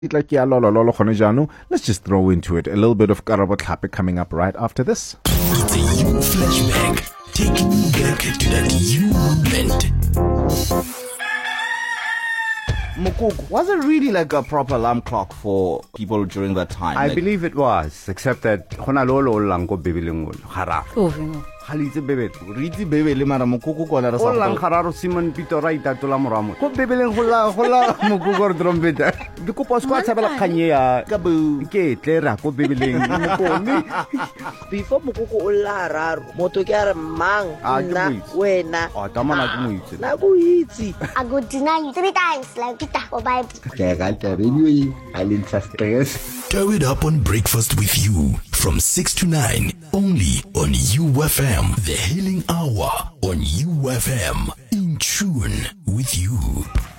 like ya lolo lolo gone jaanong. Let's just throw into it a little bit of Karabo Tlhapi coming up right after this. It's a you flashback, taking you back to that you moment. Mokoko, was it really like a proper alarm clock for people during that time? I believe it was, except that hona lolo lang ko bibiling hararo. Halitse bebet. Riti bebele mara mokoko kona ra sa. Lang hararo Simon Pito raita tula moramo. Ko bibiling hula mokoko trompeta. Di ko pas ko tsabela khanye ya. Kabu. Ke tlera ko bibiling mokoni. Before mokoko o la hararo, motho ke a re mang nna wena. Oh, tamana ke moitse. Na go itse. I go deny you 3 times like Peter or Bible. Ke ga tla radio I lin stress. Throw it up on Breakfast with You from 6 to 9 only on UFM, the healing hour on UFM, in tune with you.